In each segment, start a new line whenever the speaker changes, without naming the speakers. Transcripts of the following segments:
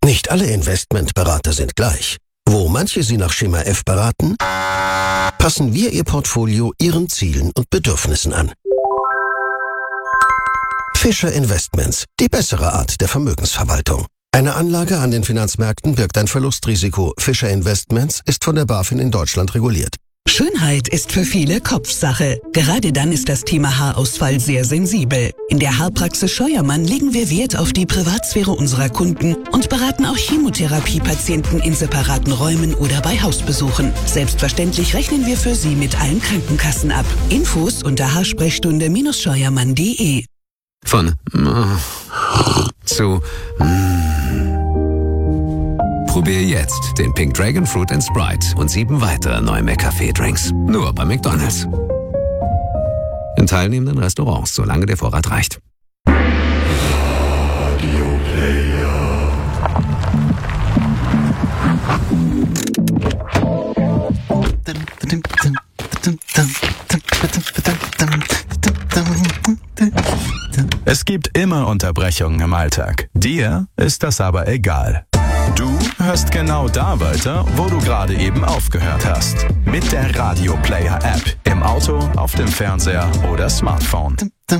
Nicht alle Investmentberater sind gleich. Wo manche Sie nach Schema F beraten, passen wir Ihr Portfolio Ihren Zielen und Bedürfnissen an. Fischer Investments, die bessere Art der Vermögensverwaltung. Eine Anlage an den Finanzmärkten birgt ein Verlustrisiko. Fischer Investments ist von der BaFin in Deutschland reguliert.
Schönheit ist für viele Kopfsache. Gerade dann ist das Thema Haarausfall sehr sensibel. In der Haarpraxis Scheuermann legen wir Wert auf die Privatsphäre unserer Kunden und beraten auch Chemotherapiepatienten in separaten Räumen oder bei Hausbesuchen. Selbstverständlich rechnen wir für Sie mit allen Krankenkassen ab. Infos unter haarsprechstunde-scheuermann.de.
Von zu Probier jetzt den Pink Dragon Fruit & Sprite und 7 weitere neue McCafé-Drinks. Nur bei McDonald's. In teilnehmenden Restaurants, solange der Vorrat reicht.
Es gibt immer Unterbrechungen im Alltag. Dir ist das aber egal. Du hörst genau da weiter, wo du gerade eben aufgehört hast. Mit der Radio Player App. Im Auto, auf dem Fernseher oder Smartphone.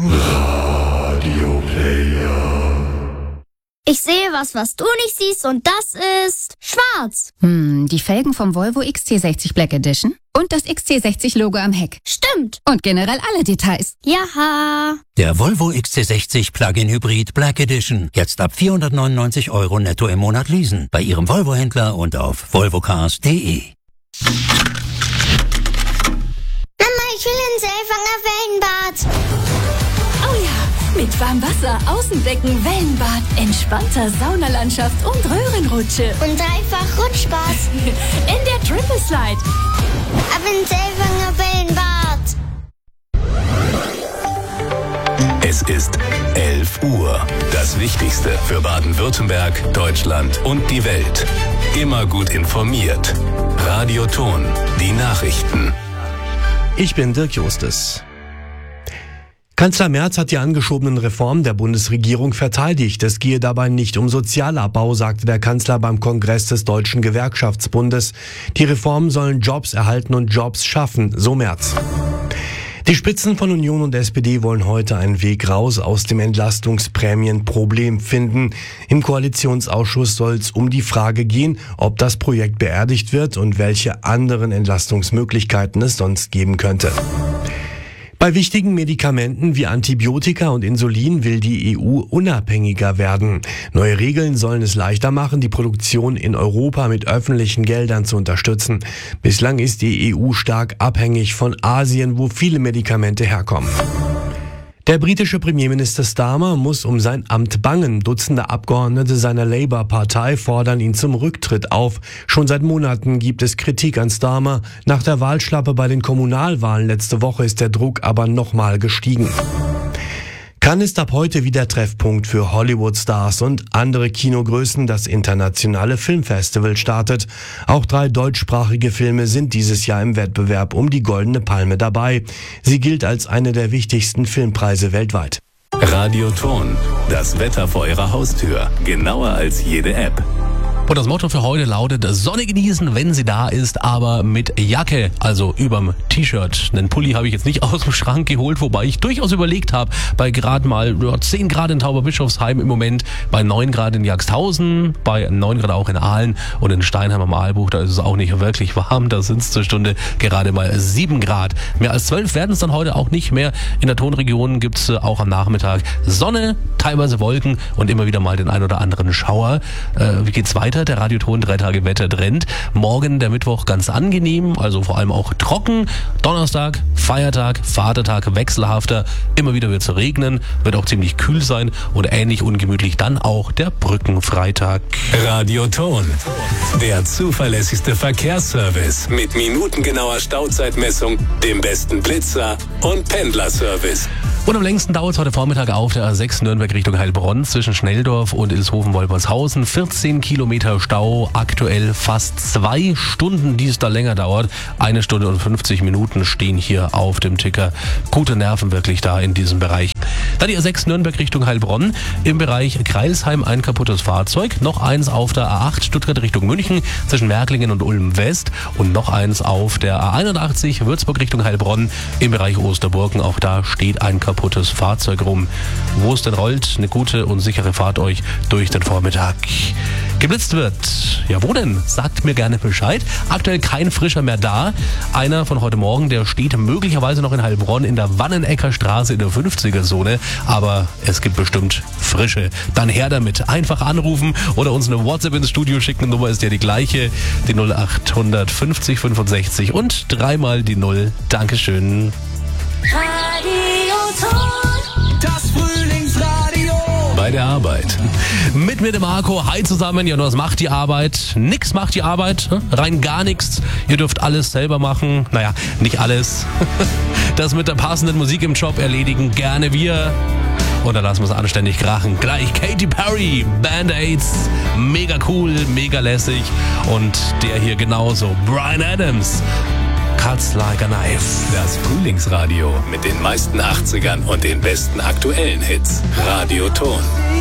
Radio
Player. Ich sehe was du nicht siehst, und das ist schwarz.
Die Felgen vom Volvo XC60 Black Edition und das XC60-Logo am Heck.
Stimmt.
Und generell alle Details.
Jaha.
Der Volvo XC60 Plug-in Hybrid Black Edition. Jetzt ab 499 € netto im Monat leasen. Bei Ihrem Volvo-Händler und auf volvocars.de.
Mama, ich will ins Elfanger Wellenbad.
Oh ja. Mit Warmwasser, Außenbecken, Wellenbad, entspannter Saunalandschaft und Röhrenrutsche.
Und dreifach Rutschspaß.
In der Triple Slide.
Ab ins Elfanger Wellenbad.
Es ist 11 Uhr. Das Wichtigste für Baden-Württemberg, Deutschland und die Welt. Immer gut informiert. Radio Ton, die Nachrichten.
Ich bin Dirk Justus. Kanzler Merz hat die angeschobenen Reformen der Bundesregierung verteidigt. Es gehe dabei nicht um Sozialabbau, sagte der Kanzler beim Kongress des Deutschen Gewerkschaftsbundes. Die Reformen sollen Jobs erhalten und Jobs schaffen, so Merz. Die Spitzen von Union und SPD wollen heute einen Weg raus aus dem Entlastungsprämienproblem finden. Im Koalitionsausschuss soll es um die Frage gehen, ob das Projekt beerdigt wird und welche anderen Entlastungsmöglichkeiten es sonst geben könnte. Bei wichtigen Medikamenten wie Antibiotika und Insulin will die EU unabhängiger werden. Neue Regeln sollen es leichter machen, die Produktion in Europa mit öffentlichen Geldern zu unterstützen. Bislang ist die EU stark abhängig von Asien, wo viele Medikamente herkommen. Der britische Premierminister Starmer muss um sein Amt bangen. Dutzende Abgeordnete seiner Labour-Partei fordern ihn zum Rücktritt auf. Schon seit Monaten gibt es Kritik an Starmer. Nach der Wahlschlappe bei den Kommunalwahlen letzte Woche ist der Druck aber nochmal gestiegen. Cannes ist ab heute wieder Treffpunkt für Hollywood-Stars und andere Kinogrößen. Das internationale Filmfestival startet. Auch 3 deutschsprachige Filme sind dieses Jahr im Wettbewerb um die Goldene Palme dabei. Sie gilt als eine der wichtigsten Filmpreise weltweit.
Radio Ton, das Wetter vor Ihrer Haustür. Genauer als jede App.
Und das Motto für heute lautet: Sonne genießen, wenn sie da ist, aber mit Jacke, also überm T-Shirt. Einen Pulli habe ich jetzt nicht aus dem Schrank geholt, wobei ich durchaus überlegt habe, bei gerade mal 10 Grad in Tauberbischofsheim im Moment, bei 9 Grad in Jagsthausen, bei 9 Grad auch in Aalen und in Steinheim am Aalbuch, da ist es auch nicht wirklich warm, da sind es zur Stunde gerade mal 7 Grad. Mehr als 12 werden es dann heute auch nicht mehr. In der Tonregion gibt es auch am Nachmittag Sonne, teilweise Wolken und immer wieder mal den ein oder anderen Schauer. Wie geht's weiter? Der Radioton 3 Tage Wettertrend. Morgen der Mittwoch ganz angenehm, also vor allem auch trocken. Donnerstag, Feiertag, Vatertag wechselhafter. Immer wieder wird es regnen, wird auch ziemlich kühl sein und ähnlich ungemütlich dann auch der Brückenfreitag.
Radio Ton, der zuverlässigste Verkehrsservice mit minutengenauer Stauzeitmessung, dem besten Blitzer und Pendlerservice.
Und am längsten dauert es heute Vormittag auf der A6 Nürnberg Richtung Heilbronn zwischen Schnelldorf und Ilshofen-Wolpershausen. 14 Kilometer Stau, aktuell fast 2 Stunden, die es da länger dauert. 1 Stunde und 50 Minuten stehen hier auf dem Ticker. Gute Nerven wirklich da in diesem Bereich. Dann die A6 Nürnberg Richtung Heilbronn. Im Bereich Kreilsheim ein kaputtes Fahrzeug. Noch eins auf der A8 Stuttgart Richtung München zwischen Märklingen und Ulm West. Und noch eins auf der A81 Würzburg Richtung Heilbronn im Bereich Osterburgen. Auch da steht ein kaputtes Fahrzeug rum. Wo es denn rollt, eine gute und sichere Fahrt euch durch den Vormittag. Geblitzt wird. Ja, wo denn? Sagt mir gerne Bescheid. Aktuell kein Frischer mehr da. Einer von heute Morgen, der steht möglicherweise noch in Heilbronn in der Wannenecker Straße in der 50er-Zone. Aber es gibt bestimmt Frische. Dann her damit. Einfach anrufen oder uns eine WhatsApp ins Studio schicken. Nummer ist ja die gleiche. Die 0800 50 65 und 3-mal die 0. Dankeschön.
Das Frühlingsradio. Bei der Arbeit.
Mit mir, dem Marco. Hi zusammen. Ja, was macht die Arbeit? Nix macht die Arbeit. Rein gar nichts. Ihr dürft alles selber machen. Naja, nicht alles. Das mit der passenden Musik im Job erledigen gerne wir. Und dann lassen wir es anständig krachen. Gleich Katy Perry, Band-Aids. Mega cool, mega lässig. Und der hier genauso. Bryan Adams. Cuts like a knife.
Das Frühlingsradio mit den meisten 80ern und den besten aktuellen Hits. Radio Ton.